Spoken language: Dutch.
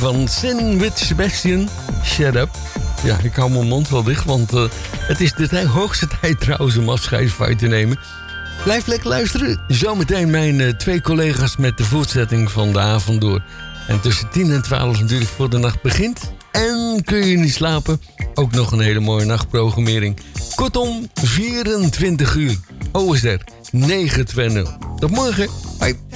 van Sin with Sebastian. Shut up. Ja, ik hou mijn mond wel dicht, want het is de hoogste tijd trouwens om afscheid van je te nemen. Blijf lekker luisteren. Zometeen mijn 2 collega's met de voortzetting van de avond door. En tussen 10 en 12 natuurlijk voor de nacht begint. En kun je niet slapen, ook nog een hele mooie nachtprogrammering. Kortom, 24 uur. OSR 920. Tot morgen. Bye.